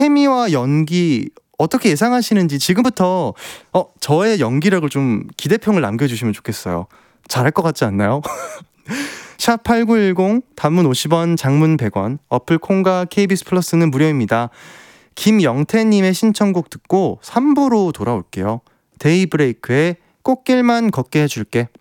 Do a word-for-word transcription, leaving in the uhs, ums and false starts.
케미와 연기 어떻게 예상하시는지 지금부터 어, 저의 연기력을 좀 기대평을 남겨주시면 좋겠어요. 잘할 것 같지 않나요? 샵 팔구일공, 단문 오십 원, 장문 백 원, 어플 콩과 케이비에스 플러스는 무료입니다. 김영태님의 신청곡 듣고 삼 부로 돌아올게요. 데이브레이크의 꽃길만 걷게 해줄게.